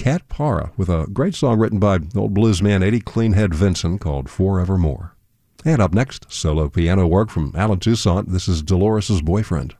Cat Para with a great song written by old blues man Eddie Cleanhead Vinson called Forevermore. And up next, solo piano work from Alan Toussaint. This is Dolores' Boyfriend.